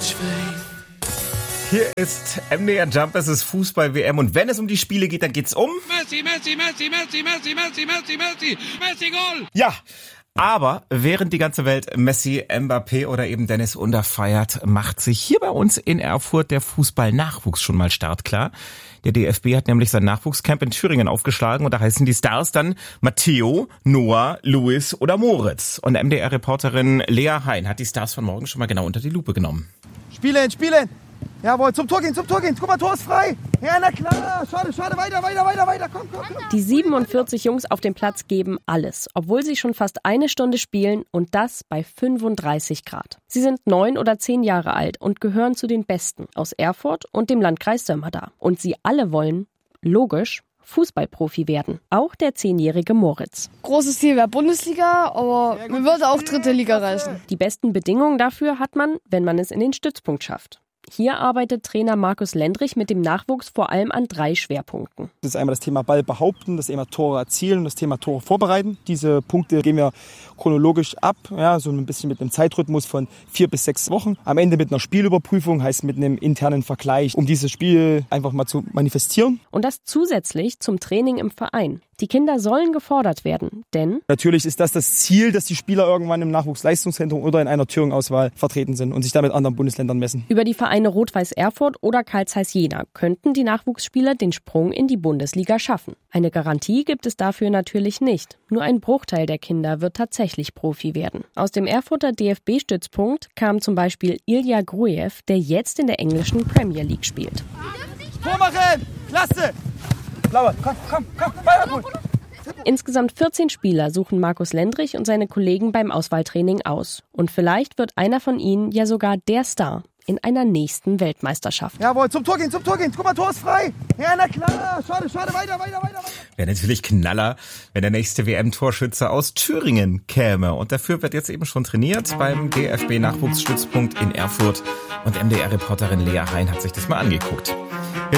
Hier ist MDR Jump, es ist Fußball-WM und wenn es um die Spiele geht, dann geht's um... Messi, Goal! Ja, aber während die ganze Welt Messi, Mbappé oder eben Dennis Under feiert, macht sich hier bei uns in Erfurt der Fußball-Nachwuchs schon mal startklar. Der DFB hat nämlich sein Nachwuchscamp in Thüringen aufgeschlagen und da heißen die Stars dann Matteo, Noah, Luis oder Moritz. Und MDR-Reporterin Lea Hein hat die Stars von morgen schon mal genau unter die Lupe genommen. Spielen! Jawohl, zum Tor gehen! Guck mal, Tor ist frei! Ja, na klar! Schade, weiter! Komm! Die 47 Jungs auf dem Platz geben alles, obwohl sie schon fast eine Stunde spielen und das bei 35 Grad. Sie sind 9 oder 10 Jahre alt und gehören zu den Besten aus Erfurt und dem Landkreis Sömmerda. Und sie alle wollen, logisch, Fußballprofi werden. Auch der 10-jährige Moritz. Großes Ziel wäre Bundesliga, aber mir würde auch 3. Liga reichen. Die besten Bedingungen dafür hat man, wenn man es in den Stützpunkt schafft. Hier arbeitet Trainer Markus Lendrich mit dem Nachwuchs vor allem an 3 Schwerpunkten. Das ist einmal das Thema Ball behaupten, das Thema Tore erzielen und das Thema Tore vorbereiten. Diese Punkte gehen wir chronologisch ab, ja, so ein bisschen mit einem Zeitrhythmus von 4 bis 6 Wochen. Am Ende mit einer Spielüberprüfung, heißt mit einem internen Vergleich, um dieses Spiel einfach mal zu manifestieren. Und das zusätzlich zum Training im Verein. Die Kinder sollen gefordert werden, denn... Natürlich ist das Ziel, dass die Spieler irgendwann im Nachwuchsleistungszentrum oder in einer Thüringen-Auswahl vertreten sind und sich damit anderen Bundesländern messen. Über die Vereine Rot-Weiß Erfurt oder Carl Zeiss Jena könnten die Nachwuchsspieler den Sprung in die Bundesliga schaffen. Eine Garantie gibt es dafür natürlich nicht. Nur ein Bruchteil der Kinder wird tatsächlich Profi werden. Aus dem Erfurter DFB-Stützpunkt kam zum Beispiel Ilya Grujew, der jetzt in der englischen Premier League spielt. Tor machen! Klasse! Blaue, komm, weiter gut! Insgesamt 14 Spieler suchen Markus Lendrich und seine Kollegen beim Auswahltraining aus. Und vielleicht wird einer von ihnen ja sogar der Star in einer nächsten Weltmeisterschaft. Jawohl, zum Tor gehen! Guck mal, Tor ist frei! Ja, na klar! Schade, weiter! Wäre natürlich Knaller, wenn der nächste WM-Torschütze aus Thüringen käme. Und dafür wird jetzt eben schon trainiert beim DFB-Nachwuchsstützpunkt in Erfurt. Und MDR-Reporterin Lea Hein hat sich das mal angeguckt.